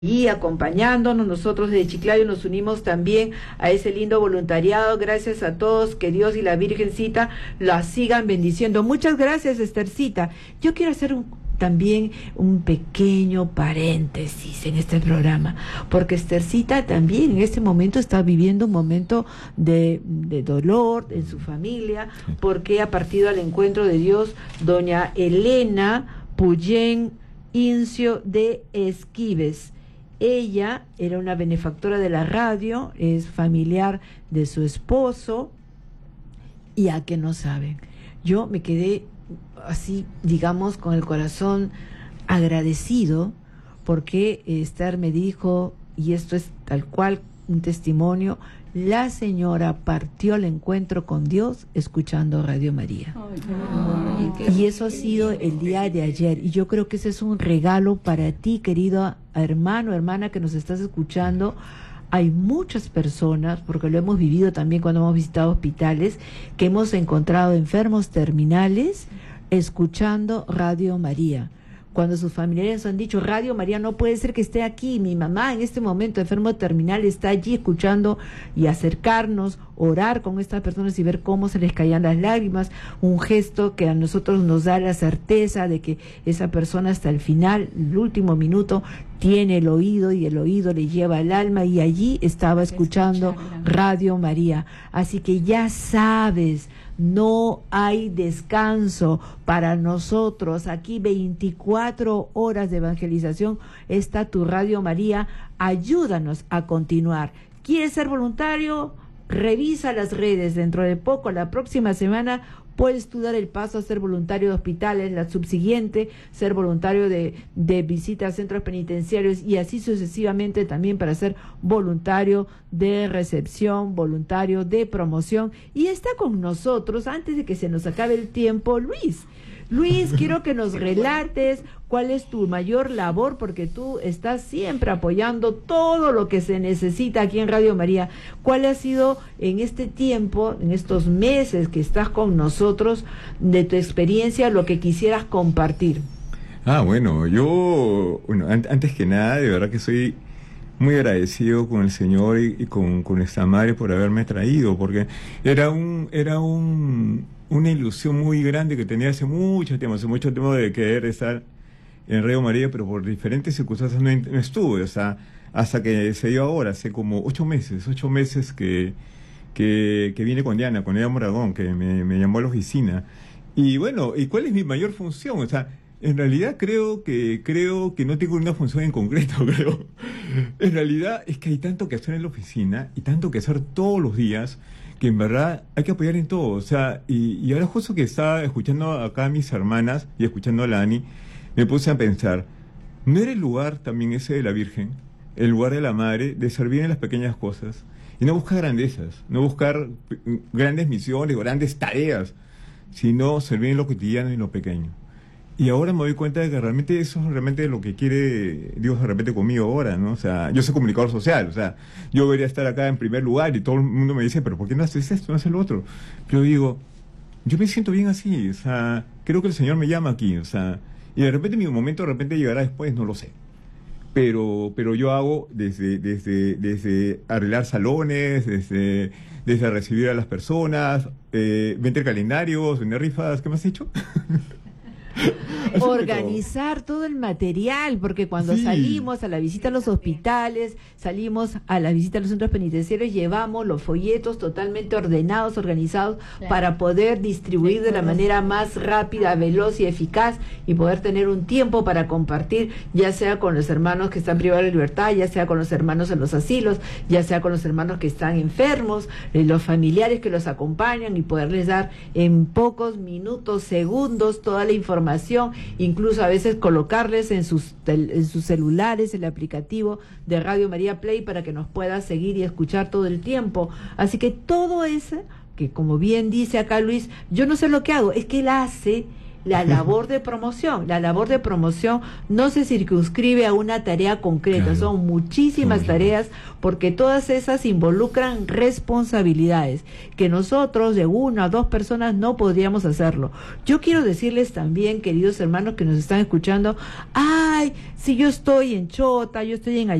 Y acompañándonos, nosotros de Chiclayo nos unimos también a ese lindo voluntariado. Gracias a todos, que Dios y la Virgencita la sigan bendiciendo. Muchas gracias, Esthercita. Yo quiero hacer también un pequeño paréntesis en este programa, porque Esthercita también en este momento está viviendo un momento de dolor en su familia, porque ha partido al encuentro de Dios doña Elena Puyén Incio de Esquives. Ella era una benefactora de la radio, es familiar de su esposo, y a que no saben. Yo me quedé así, digamos, con el corazón agradecido, porque Esther me dijo, y esto es tal cual un testimonio, la señora partió al encuentro con Dios escuchando Radio María. Y eso ha sido el día de ayer. Y yo creo que ese es un regalo para ti, querido hermano, hermana que nos estás escuchando. Hay muchas personas, porque lo hemos vivido también cuando hemos visitado hospitales, que hemos encontrado enfermos terminales escuchando Radio María. Cuando sus familiares han dicho, Radio María no puede ser que esté aquí, mi mamá en este momento enfermo terminal está allí escuchando, y acercarnos, orar con estas personas y ver cómo se les caían las lágrimas, un gesto que a nosotros nos da la certeza de que esa persona hasta el final, el último minuto, tiene el oído y el oído le lleva al alma, y allí estaba escuchando Radio María. Así que ya sabes, no hay descanso para nosotros. Aquí 24 horas de evangelización está tu Radio María. Ayúdanos a continuar. ¿Quieres ser voluntario? Revisa las redes. Dentro de poco, la próxima semana, puedes tú dar el paso a ser voluntario de hospitales, la subsiguiente, ser voluntario de visitas a centros penitenciarios, y así sucesivamente también para ser voluntario de recepción, voluntario de promoción. Y está con nosotros, antes de que se nos acabe el tiempo, Luis. Luis, quiero que nos relates cuál es tu mayor labor, porque tú estás siempre apoyando todo lo que se necesita aquí en Radio María. ¿Cuál ha sido en este tiempo, en estos meses que estás con nosotros, de tu experiencia, lo que quisieras compartir? Bueno, antes que nada, de verdad que soy muy agradecido con el Señor y con esta madre por haberme traído, porque era una ilusión muy grande que tenía hace mucho tiempo de querer estar en Radio María, pero por diferentes circunstancias no estuve, o sea, hasta que se dio ahora, hace como 8 meses que vine con Diana Moragón, que me llamó a la oficina. Y bueno, ¿y cuál es mi mayor función? O sea, en realidad creo que no tengo una función en concreto, creo. En realidad es que hay tanto que hacer en la oficina y tanto que hacer todos los días, que en verdad hay que apoyar en todo. O sea, y ahora justo que estaba escuchando acá a mis hermanas y escuchando a la Ani, me puse a pensar, ¿no era el lugar también ese de la Virgen, el lugar de la Madre, de servir en las pequeñas cosas? Y no buscar grandezas, no buscar grandes misiones, grandes tareas, sino servir en lo cotidiano y en lo pequeño. Y ahora me doy cuenta de que realmente eso es realmente lo que quiere Dios de repente conmigo ahora, ¿no? O sea, yo soy comunicador social, o sea, yo debería estar acá en primer lugar, y todo el mundo me dice, pero ¿por qué no haces esto, no haces lo otro? Pero digo, yo me siento bien así, o sea, creo que el Señor me llama aquí, o sea, y de repente mi momento de repente llegará después, no lo sé. Pero yo hago desde arreglar salones, desde recibir a las personas, vender calendarios, vender rifas. ¿Qué me has dicho? Organizar todo el material, porque cuando salimos a la visita a los hospitales, salimos a la visita a los centros penitenciarios, llevamos los folletos totalmente ordenados, organizados, para poder distribuir de la manera más rápida, veloz y eficaz, y poder tener un tiempo para compartir, ya sea con los hermanos que están privados de libertad, ya sea con los hermanos en los asilos, ya sea con los hermanos que están enfermos, los familiares que los acompañan, y poderles dar en pocos minutos, segundos, toda la información, incluso a veces colocarles en sus celulares el aplicativo de Radio María Play para que nos pueda seguir y escuchar todo el tiempo. Así que todo eso, que como bien dice acá Luis, yo no sé lo que hago, es que él hace la labor de promoción. La labor de promoción no se circunscribe a una tarea concreta, Claro. son muchísimas tareas, porque todas esas involucran responsabilidades que nosotros de 1 a 2 personas no podríamos hacerlo. Yo quiero decirles también, queridos hermanos que nos están escuchando, ay, si yo estoy en Chota, yo estoy en